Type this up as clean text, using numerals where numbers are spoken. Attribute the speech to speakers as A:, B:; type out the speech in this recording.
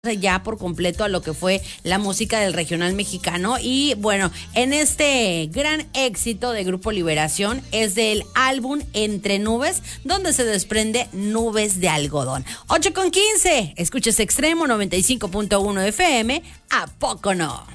A: ya por completo a lo que fue la música del regional mexicano. Y bueno, en este gran éxito de Grupo Liberación es del álbum Entre Nubes, donde se desprende Nubes de Algodón. 8:15, escuches Extremo 95.1 FM, ¿a poco no?